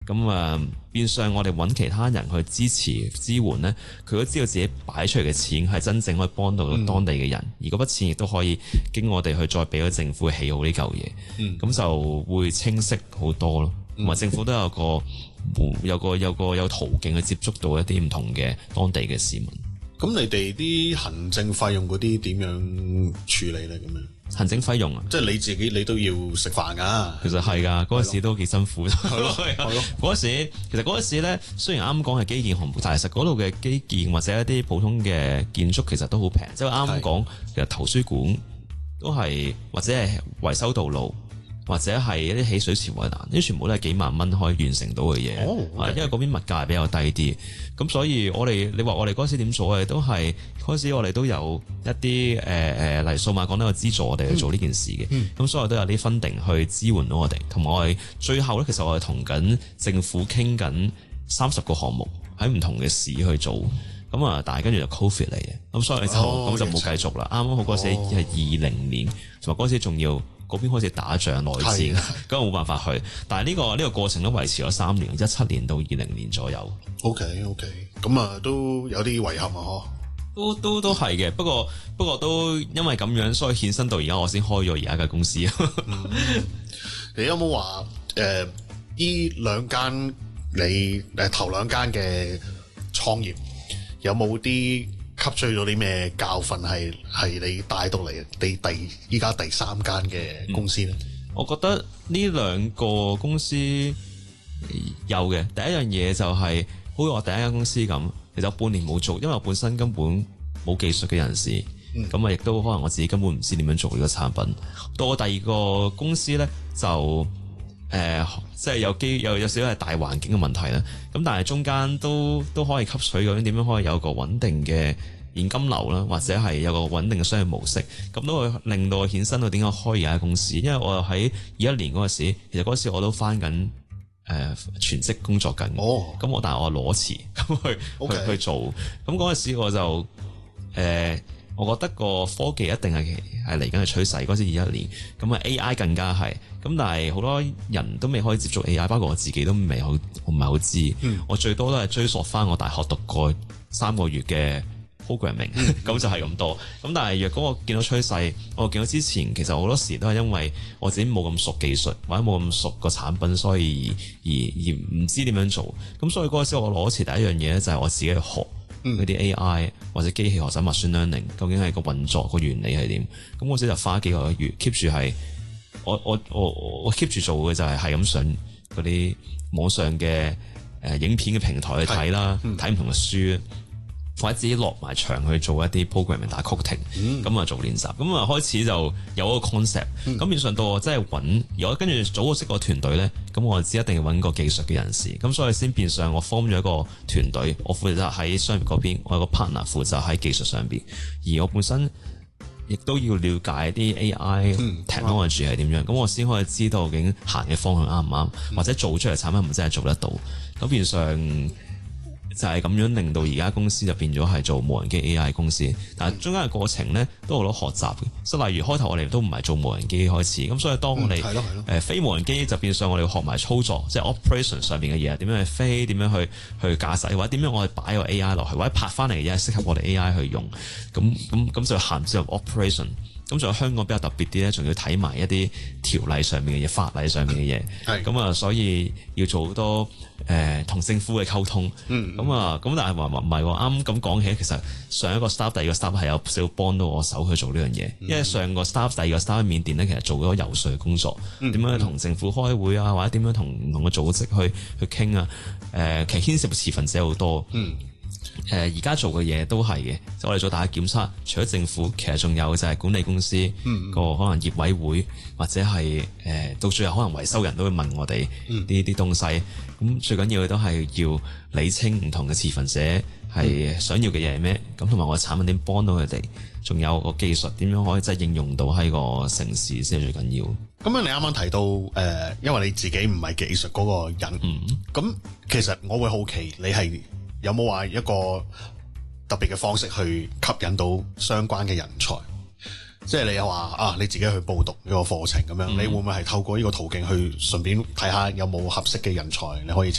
咁變相我哋揾其他人去支持支援呢，佢都知道自己擺出嚟嘅錢係真正可以幫到當地嘅人，而嗰筆錢亦都可以經我哋去再俾咗政府起好呢嚿嘢，咁就會清晰好多咯。同埋政府都有途徑去接觸到一啲唔同嘅當地嘅市民。 咁你哋啲行政費用嗰啲點樣處理咧？咁樣行政費用啊， 即係你自己你都要食飯㗎。 其實係㗎，嗰陣時都幾辛苦。係咯，嗰陣時其實嗰陣時咧，雖然啱講係基建項目，但係其實嗰度嘅基建或者一啲普通嘅建築其實都好平。即係啱講，其實圖書館都係或者係維修道路。或者係一啲起水池圍欄，呢啲全部都係幾萬蚊可以完成到嘅嘢。因為嗰邊物價係比較低啲，咁所以你話我哋嗰時點做嘅，都係嗰時我哋都有一啲例如數碼港都有資助我哋去做呢件事嘅。咁所以都有啲 funding 去支援到我哋，同埋我哋最後咧，其實我哋同緊政府傾緊30個項目喺唔同嘅市去做。咁但係跟住就 Covid 嚟嘅，咁所以就冇繼續啦。啱啱好嗰時係2020年，同埋嗰時仲要。嗰邊開始打仗內戰，咁冇辦法去。但係呢個過程都維持咗3年，17年到20年左右。 OK， 咁都有啲遺憾啊， 都係嘅。不過都因為咁樣，所以衍生到而家我先開咗而家嘅公司。 你有冇話呢兩間你頭兩間嘅創業有冇啲吸取咗啲咩教訓係你帶到嚟你依家第3間嘅公司咧？ 我覺得呢兩個公司有嘅。第一樣嘢就係好似我第一間公司咁，其實我半年冇做，因為我本身根本冇技術嘅人士，咁亦都可能我自己根本唔知點樣做呢個產品。到我第二個公司咧就即係有少少係大環境嘅問題啦，咁但係中間都可以吸取究竟點樣可以有個穩定嘅現金流啦，或者係有個穩定嘅商業模式，咁都會令到我衍生到點解開而家公司。因為我又喺21年嗰陣時，其實嗰時我都返緊全職工作緊，咁但係我裸辭咁去做，咁嗰陣時我就我覺得個科技一定係嚟緊嘅趨勢。嗰時21年，咁AI 更加係，咁但係好多人都未可以接觸 AI，包括我自己都我唔係好知。我最多都係追溯翻我大學讀過3個月嘅 programming，咁就係咁多。咁但係若果我見到趨勢，我見到之前其實好多時都係因為我自己冇咁熟技術，或者冇咁熟個產品，所以而唔知點樣做。咁所以嗰陣時我攞詞第一樣嘢咧，就係我自己去學嗰啲 AI 或者機器學習 machine learning， 究竟係個運作個原理係點？咁嗰時就花幾個月 keep 住係我 keep 住做嘅就係咁上嗰啲網上嘅影片嘅平台去睇啦，睇唔同嘅書，或者自己落埋場去做一啲 programming 打 coding，咁做練習，咁開始就有一個 concept，咁變相到我真係揾，如果跟住組識個團隊咧，咁我就知一定要揾個技術嘅人士，咁所以先變相我 form 咗一個團隊，我負責喺商業嗰邊，我有個 partner 負責喺技術上邊，而我本身亦都要了解啲 AI technology 係點樣，咁我先可以知道究竟行嘅方向啱唔啱，或者做出嚟產品係咪真係做得到，咁變相就係咁樣令到而家公司就變咗係做無人機 AI 公司，但係中間嘅過程咧都好多學習嘅，即係例如開頭我哋都唔係做無人機開始，咁所以當我哋飛無人機就變相我哋要學埋操作，即係 operation 上面嘅嘢，點樣去飛，點樣去駕駛，或者點樣我哋擺個 AI 落去，或者拍翻嚟嘅嘢適合我哋 AI 去用，咁就行之後 operation。咁仲有香港比較特別啲咧，仲要睇埋一啲條例上面嘅嘢、法例上面嘅嘢。咁所以要做好多同政府嘅溝通。咁但係話唔係喎，啱咁講起，其實上一個 staff、第二個 staff 係有少少幫到我手去做呢樣嘢。因為上個 staff、第二個 staff 喺緬甸咧，其實做咗游說嘅工作，點樣同政府開會啊，或者點樣同唔同嘅組織去傾啊。其實牽涉嘅持份者好多。而家做嘅嘢都係嘅，就我哋做大嘅檢測，除咗政府，其實仲有就係管理公司個可能業委會，或者係到最後可能維修人都會問我哋呢啲東西。咁最緊要嘅都係要理清唔同嘅持份者係想要嘅嘢係咩，咁同埋我嘅產品點幫到佢哋，仲有個技術點樣可以真係應用到喺個城市先係最緊要。 咁樣你啱啱提到因為你自己唔係技術嗰個人，咁其實我會好奇你係有冇話一個特別嘅方式去吸引到相關嘅人才？ 即係你又話啊，你自己去報讀呢個課程咁樣，你會唔會係透過呢個途徑去順便睇下有冇合適嘅人才你可以請